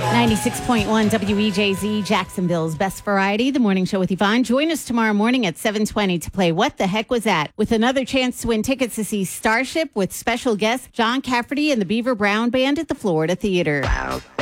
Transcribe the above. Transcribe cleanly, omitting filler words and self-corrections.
96.1 WEJZ, Jacksonville's best variety, the morning show with Yvonne. Join us tomorrow morning at 7:20 to play What the Heck Was That? With another chance to win tickets to see Starship with special guest John Cafferty and the Beaver Brown Band at the Florida Theater.